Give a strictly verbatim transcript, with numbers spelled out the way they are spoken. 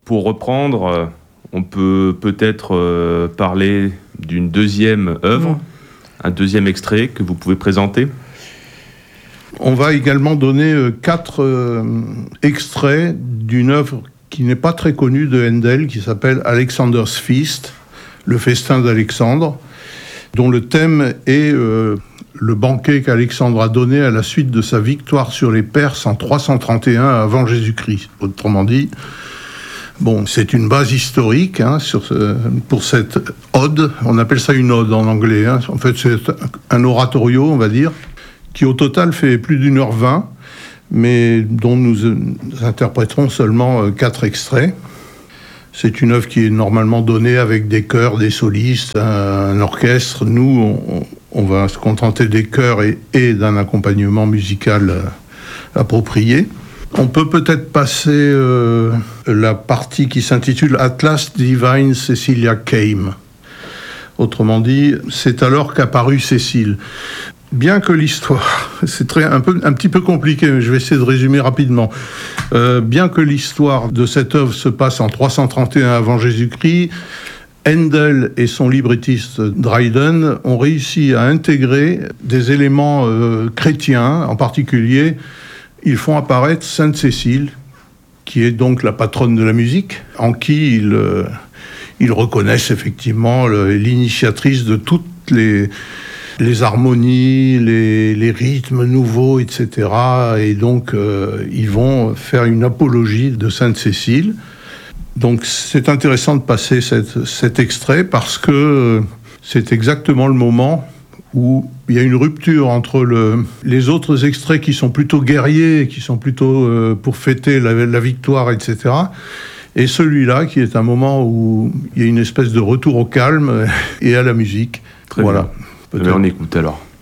Pour reprendre, euh, on peut peut-être euh, parler d'une deuxième œuvre, mmh. un deuxième extrait que vous pouvez présenter. On va également donner euh, quatre euh, extraits d'une œuvre qui n'est pas très connue de Handel, qui s'appelle Alexander's Feast, le festin d'Alexandre, dont le thème est euh, le banquet qu'Alexandre a donné à la suite de sa victoire sur les Perses en trois cent trente et un avant Jésus-Christ. Autrement dit, bon, c'est une base historique hein, sur ce, pour cette ode. On appelle ça une ode en anglais. Hein. En fait, c'est un oratorio, on va dire, qui au total fait plus d'une heure vingt, mais dont nous interpréterons seulement quatre extraits. C'est une œuvre qui est normalement donnée avec des chœurs, des solistes, un, un orchestre. Nous, on, on va se contenter des chœurs et, et d'un accompagnement musical euh, approprié. On peut peut-être passer euh, la partie qui s'intitule « At last divine Cecilia came ». Autrement dit, c'est alors qu'apparut Cécile. Bien que l'histoire, c'est très, un, peu, un petit peu compliqué, mais je vais essayer de résumer rapidement. Euh, bien que l'histoire de cette œuvre se passe en trois cent trente et un avant Jésus-Christ, Handel et son librettiste Dryden ont réussi à intégrer des éléments euh, chrétiens. En particulier, ils font apparaître Sainte Cécile, qui est donc la patronne de la musique, en qui ils, euh, ils reconnaissent effectivement le, l'initiatrice de toutes les... les harmonies, les, les rythmes nouveaux, et cetera. Et donc, euh, ils vont faire une apologie de Sainte Cécile. Donc, c'est intéressant de passer cette, cet extrait parce que c'est exactement le moment où il y a une rupture entre le, les autres extraits qui sont plutôt guerriers, qui sont plutôt euh, pour fêter la, la victoire, et cetera. Et celui-là, qui est un moment où il y a une espèce de retour au calme et à la musique. Très voilà. bien. On écoute alors.